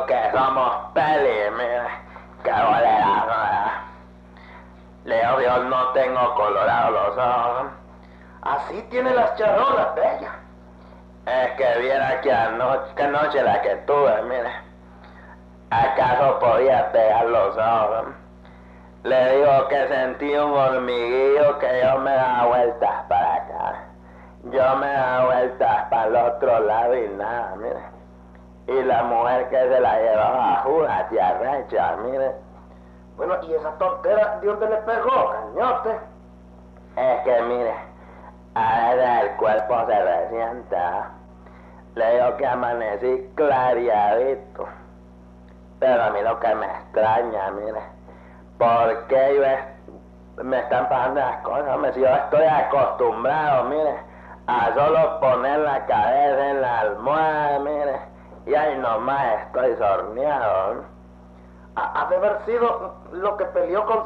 que somos peli, mire, qué bolera. Le digo, yo no tengo colorado los ojos. Así tiene las charrolas, bella. Es que viera que noche la que tuve, mire. ¿Acaso podía pegar los ojos? Le digo que sentí un hormiguillo que yo me daba vueltas para acá. Yo me daba vueltas para el otro lado y nada, mire. Y la mujer que se la llevaba a jugar y arrecha, mire. Bueno, ¿y esa tontera de dónde le pegó, cañote? Es que mire, a veces el cuerpo se resienta. Le digo que amanecí clareadito. Pero a mí lo que me extraña, mire, ¿por qué me están pasando las cosas? Si yo estoy acostumbrado, mire, a solo poner la cabeza en la almohada, mire, y ahí nomás estoy sorneado. Ha de haber sido lo que peleó con